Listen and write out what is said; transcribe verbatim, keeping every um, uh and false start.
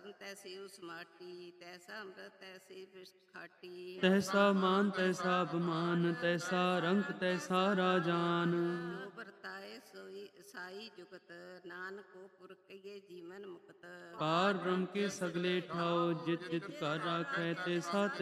ਸਰਨ ਤੈਸੀ ਉਸ ਮਾਟੀ, ਤੈਸਾ ਅੰਮ੍ਰਿਤ ਤੈਸੀ ਵਿਸ਼ਟ ਖਾਟੀ। ਤੈਸਾ ਮਾਨ ਤੈਸਾ ਬਮਾਨ, ਤੈਸਾ ਰੰਕ ਤੈਸਾ ਰਾਜਾਨ। ਜੋ ਵਰਤਾਏ ਸੋਈ ਸਾਈ ਜੁਗਤ, ਨਾਨਕ ਕੋ ਪੁਰ ਕਹੀਏ ਜੀਵਨ ਮੁਕਤ। ਪਾਰ ਬ੍ਰਹਮ ਕੇ ਸਗਲੇ ਠਾਓ, ਜਿਤ ਜਿਤ ਘਰ ਰਾਖੈ ਤੇ ਸਤ